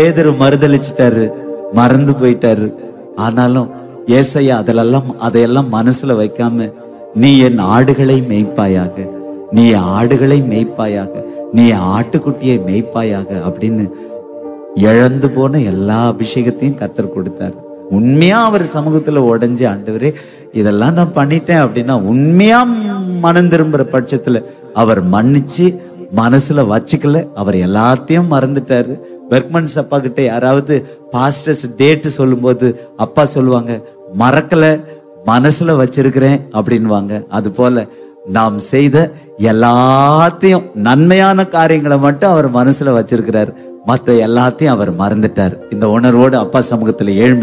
பேதுரு மறுதலிச்சிட்டாரு, மறந்து போயிட்டாரு. ஆனாலும் ஏசையா அதையெல்லாம் மனசுல வைக்காம, நீ என் ஆடுகளை மேய்ப்பாயாக, நீ ஆடுகளை மேய்ப்பாயாக, நீ ஆட்டுக்குட்டியை மேய்ப்பாயாக அப்படின்னு இழந்து போன எல்லா அபிஷேகத்தையும் கர்த்தர் கொடுத்தாரு. உண்மையா அவர் சமூகத்துல உடைஞ்சு, ஆண்டவரே இதெல்லாம் நான் பண்ணிட்டேன் அப்படின்னா உண்மையா மனம் திரும்புற பட்சத்துல அவர் மன்னிச்சு மனசுல வச்சுக்கல, அவர் எல்லாத்தையும் மறந்துட்டாரு. பெர்க்மன்ஸ் அப்பா கிட்ட யாராவது பாஸ்டர்ஸ் டேட் சொல்லும் போது அப்பா சொல்லுவாங்க, மறக்கல, மனசுல வச்சிருக்கிறேன் அப்படின்வாங்க. அது போல நாம் செய்த எல்லாத்தையும், நன்மையான காரியங்களை மட்டும் அவர் மனசுல வச்சிருக்கிறார், மற்ற எல்லாத்தையும் அவர் மறந்துட்டார். இந்த உணர்வோடு அப்பா சமூகத்துல எழும்பி